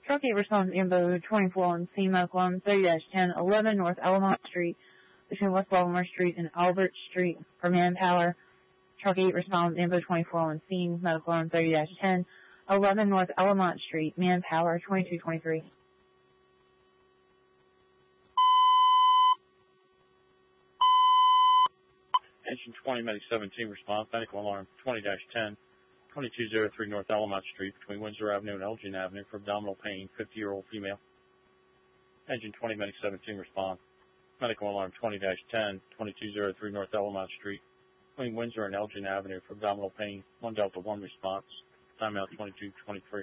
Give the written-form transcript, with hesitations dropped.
Truck 8 responds Ambo 24 on scene, medical alarm 30-10, 11 North Alamo Street, between West Baltimore Street and Albert Street for manpower. Truck 8 responds Ambo 24 on scene, medical alarm 30-10, 11 North Alamo Street, manpower 2223. Engine 20, Medic 17 response, medical alarm 20-10, 2203 North Alamont Street between Windsor Avenue and Elgin Avenue for abdominal pain, 50-year-old female. Engine 20, Medic 17 response, medical alarm 20-10, 2203 North Alamont Street between Windsor and Elgin Avenue for abdominal pain, 1 Delta 1 response, timeout 2223.